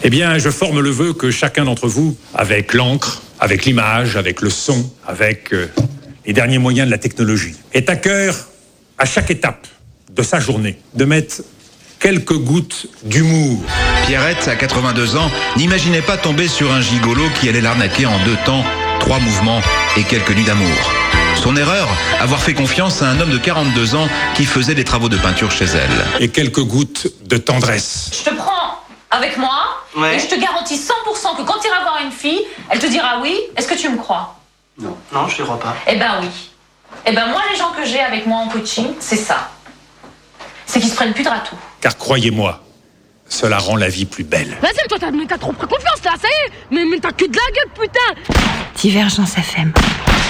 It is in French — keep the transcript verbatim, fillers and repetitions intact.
Eh bien, je forme le vœu que chacun d'entre vous, avec l'encre, avec l'image, avec le son, avec euh, les derniers moyens de la technologie, ait à cœur, à chaque étape de sa journée, de mettre quelques gouttes d'humour. Pierrette, à quatre-vingt-deux ans, n'imaginait pas tomber sur un gigolo qui allait l'arnaquer en deux temps, trois mouvements et quelques nuits d'amour. Son erreur, avoir fait confiance à un homme de quarante-deux ans qui faisait des travaux de peinture chez elle. Et quelques gouttes de tendresse. Je te prends avec moi Ouais. et je te garantis cent pour cent que quand tu iras voir une fille, elle te dira oui. Est-ce que tu me crois? Non, non, je ne crois pas. Eh ben oui. Eh ben moi, les gens que j'ai avec moi en coaching, c'est ça. C'est qu'ils se prennent plus de ratou. Car croyez-moi, cela rend la vie plus belle. Vas-y, mais toi, t'as, mais t'as trop pris confiance, là, ça y est. Mais, mais t'as que de la gueule, putain. Divergence F M.